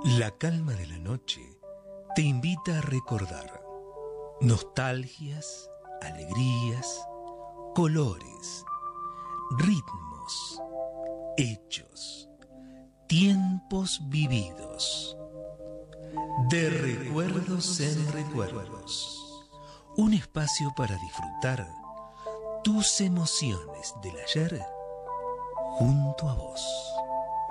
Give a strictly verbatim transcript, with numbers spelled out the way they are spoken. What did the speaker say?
La calma de la noche te invita a recordar nostalgias, alegrías, colores, ritmos, hechos, tiempos vividos. De recuerdos en recuerdos. Un espacio para disfrutar tus emociones del ayer junto a vos.